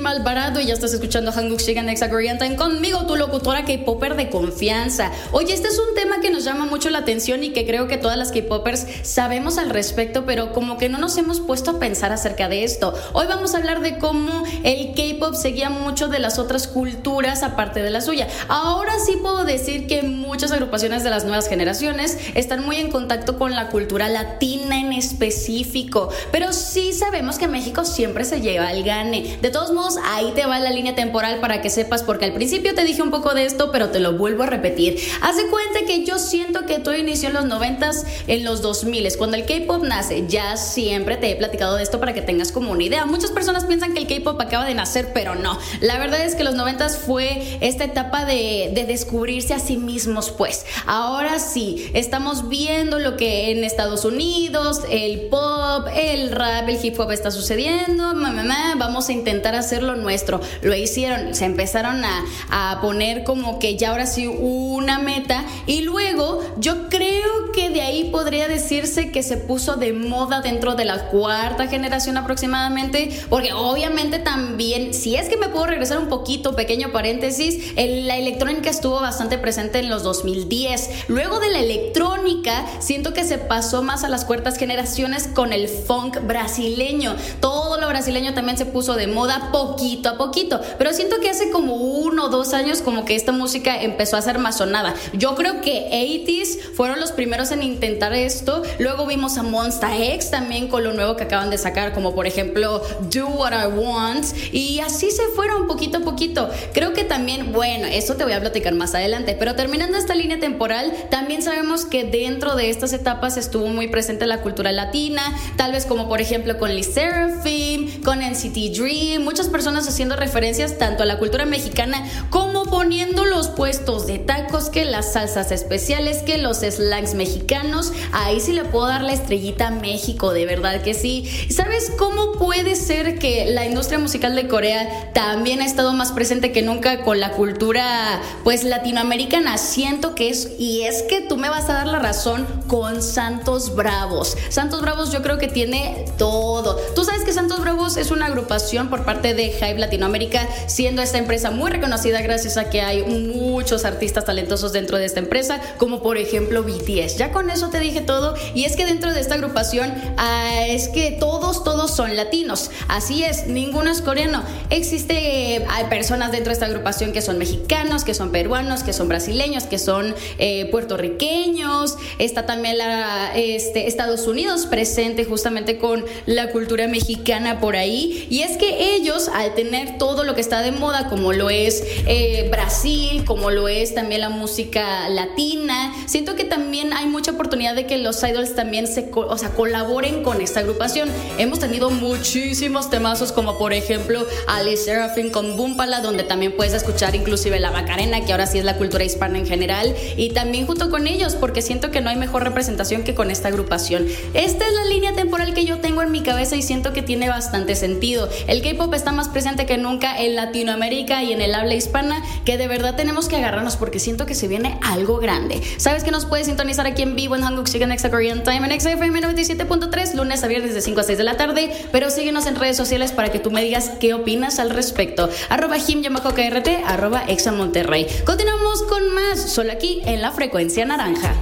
Alvarado y ya estás escuchando Hanguk Shigan Exa Korean Time conmigo, tu locutora K-Popper de confianza. Oye, este es un tema que nos llama mucho la atención y que creo que todas las K-Poppers sabemos al respecto, pero como que no nos hemos puesto a pensar acerca de esto. Hoy vamos a hablar de cómo el K-Pop seguía mucho de las otras culturas aparte de la suya. Ahora sí puedo decir que muchas agrupaciones de las nuevas generaciones están muy en contacto con la cultura latina en específico, pero sí sabemos que México siempre se lleva el gane. De todos modos, ahí te va la línea temporal para que sepas, porque al principio te dije un poco de esto, pero te lo vuelvo a repetir. Haz de cuenta que yo siento que todo inició en los 90s, en los 2000s, cuando el K-Pop nace. Ya siempre te he platicado de esto para que tengas como una idea. Muchas personas piensan que el K-Pop acaba de nacer, pero no. La verdad es que los 90s fue esta etapa de descubrirse a sí mismos, pues. Ahora sí, estamos viendo lo que en Estados Unidos, el pop, el rap, el hip hop está sucediendo. Vamos a intentar hacer lo nuestro. Lo hicieron, se empezaron a poner como que ya ahora sí una meta, y luego yo creo que de ahí podría decirse que se puso de moda dentro de la cuarta generación aproximadamente, porque obviamente también, si es que me puedo regresar un poquito, pequeño paréntesis, la electrónica estuvo bastante presente en los 2010. Luego de la electrónica siento que se pasó más a las cuartas generaciones con el funk brasileño. Todo lo brasileño también se puso de moda poquito a poquito, pero siento que hace como 1 o 2 años como que esta música empezó a ser más sonada. Yo creo que 80s fueron los primeros en intentar esto. Luego vimos a Monsta X también con lo nuevo que acaban de sacar, como por ejemplo Do What I Want, y así se fueron poquito a poquito. Creo que también, bueno, eso te voy a platicar más adelante, pero terminando esta línea temporal, también sabemos que dentro de estas etapas estuvo muy presente la cultura latina, tal vez como por ejemplo con LE SSERAFIM, con NCT Dream, muchas personas haciendo referencias tanto a la cultura mexicana como poniendo los puestos de tacos, que las salsas especiales, que los slangs mexicanos. Ahí sí le puedo dar la estrellita a México, de verdad que sí. ¿Sabes cómo puede ser que la industria musical de Corea también ha estado más presente que nunca con la cultura pues latinoamericana? Siento que es que tú me vas a dar la razón con Santos Bravos. Santos Bravos yo creo que tiene todo. Tú sabes que Santos Bravos es una agrupación por parte de Hybe Latinoamérica, siendo esta empresa muy reconocida gracias a que hay muchos artistas talentosos dentro de esta empresa, como por ejemplo BTS. Ya con eso te dije todo. Y es que dentro de esta agrupación es que todos son latinos. Así es, ninguno es coreano. Hay personas dentro de esta agrupación que son mexicanos, que son peruanos, que son brasileños, que son puertorriqueños. Está también Estados Unidos presente justamente con la cultura mexicana por ahí. Y es que ellos, al tener todo lo que está de moda, como lo es Brasil, como lo es también la música latina, siento que también hay mucha oportunidad de que los idols también colaboren con esta agrupación. Hemos tenido muchísimos temazos, como por ejemplo a LE SSERAFIM con Boompala, donde también puedes escuchar inclusive la Macarena, que ahora sí es la cultura hispana en general, y también junto con ellos, porque siento que no hay mejor representación que con esta agrupación. Esta es la línea temporal que yo tengo en mi cabeza y siento que tiene bastante sentido. El K-Pop está más presente que nunca en Latinoamérica y en el habla hispana, que de verdad tenemos que agarrarnos porque siento que se viene algo grande. Sabes que nos puedes sintonizar aquí en vivo en Hanguk Shigan Exa Korean Time en XFM 97.3, lunes a viernes de 5 a 6 de la tarde, pero síguenos en redes sociales para que tú me digas qué opinas al respecto. @him_KRT, @ExaMonterrey. Continuamos con más, solo aquí en la frecuencia naranja.